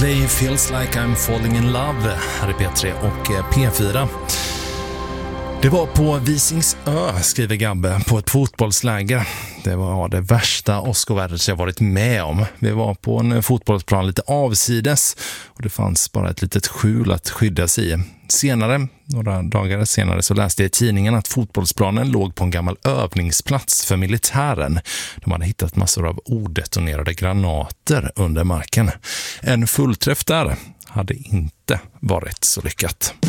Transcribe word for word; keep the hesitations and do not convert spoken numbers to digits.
Coldplay, Feels Like I'm Falling in Love här i P tre och P fyra. Det var på Visingsö, skriver Gabbe, på ett fotbollsläger. Det var det värsta åskovädret jag varit med om. Vi var på en fotbollsplan lite avsides och det fanns bara ett litet skjul att skydda sig i. Senare, några dagar senare, så läste jag i tidningen att fotbollsplanen låg på en gammal övningsplats för militären. De hade hittat massor av odetonerade granater under marken. En fullträff där hade inte varit så lyckat.